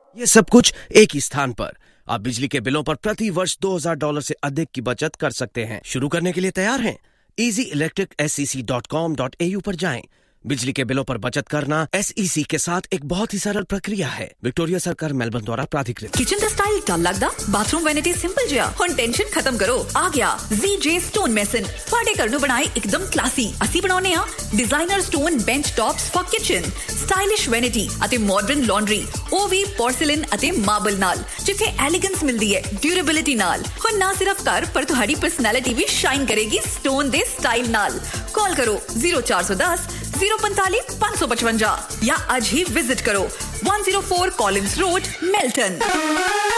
ये सब कुछ एक ही स्थान पर। आप बिजली के बिलों पर प्रति वर्ष $2000 से अधिक की बचत कर सकते हैं। शुरू करने के लिए तैयार हैं? easyelectricscc.com.au पर जाएं। बिजली के बिलों पर बचत करना SEC के साथ एक बहुत ही सरल प्रक्रिया है। विक्टोरिया सरकार मेलबर्न द्वारा प्राधिकृत। किचन ਦਾ ਸਟਾਈਲ ਟੱਲ ਲੱਗਦਾ ਬਾਥਰੂਮ ਵੈਨਿਟੀ ਸਿੰਪਲ ਜਿਹਾ ਹੁਣ ਟੈਨਸ਼ਨ ਖਤਮ ਕਰੋ ਆ ਗਿਆ ZJ ਸਟੋਨ ਮੈਸਨ ਤੁਹਾਡੇ ਘਰ ਨੂੰ ਬਣਾਏ ਇੱਕਦਮ ਕਲਾਸੀ ਅਸੀਂ ਬਣਾਉਨੇ ਆ designer stone bench tops for kitchen stylish vanity ਅਤੇ ਮਾਡਰਨ ਲਾਂਡਰੀ ਉਹ ਵੀ ਪੋਰਸੈਲਨ ਅਤੇ ਮਾਰਬਲ ਨਾਲ ਜਿੱਥੇ ਐਲੀਗੈਂਸ ਮਿਲਦੀ ਹੈ ਡਿਊਰੇਬਿਲਿਟੀ ਨਾਲ ਹੁਣ ਨਾ ਸਿਰਫ ਘਰ ਪਰ ਤੁਹਾਡੀ ਪਰਸਨੈਲਿਟੀ ਵੀ ਸ਼ਾਈਨ ਕਰੇਗੀ ਸਟੋਨ ਦੇ ਸਟਾਈਲ ਨਾਲ ਕਾਲ ਕਰੋ 0410 045 555 या आज ही विजिट करो 104 कॉलिंस रोड मेल्टन।